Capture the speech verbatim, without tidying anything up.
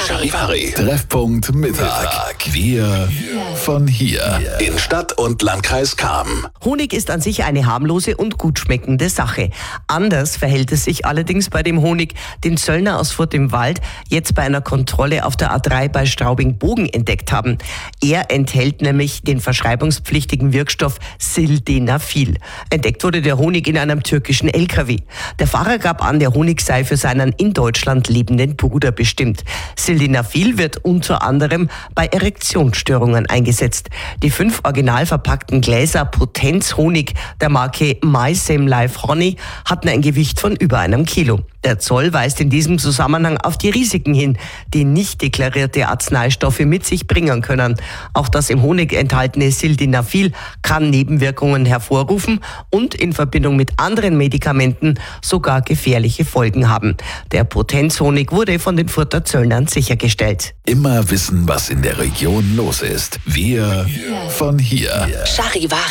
Charivari. Treffpunkt Mittag. Wir von hier. In Stadt und Landkreis Cham. Honig ist an sich eine harmlose und gut schmeckende Sache. Anders verhält es sich allerdings bei dem Honig, den Zöllner aus Furt im Wald jetzt bei einer Kontrolle auf der A drei bei Straubing-Bogen entdeckt haben. Er enthält nämlich den verschreibungspflichtigen Wirkstoff Sildenafil. Entdeckt wurde der Honig in einem türkischen L K W. Der Fahrer gab an, der Honig sei für seinen in Deutschland lebenden Bruder bestimmt. Sildenafil wird unter anderem bei Erektionsstörungen eingesetzt. Die fünf original verpackten Gläser Potenzhonig der Marke My Same Life Honey hatten ein Gewicht von über einem Kilo. Der Zoll weist in diesem Zusammenhang auf die Risiken hin, die nicht deklarierte Arzneistoffe mit sich bringen können. Auch das im Honig enthaltene Sildenafil kann Nebenwirkungen hervorrufen und in Verbindung mit anderen Medikamenten sogar gefährliche Folgen haben. Der Potenzhonig wurde von den Furter Zöllnern sichergestellt. Immer wissen, was in der Region los ist. Wir von hier. Charivari.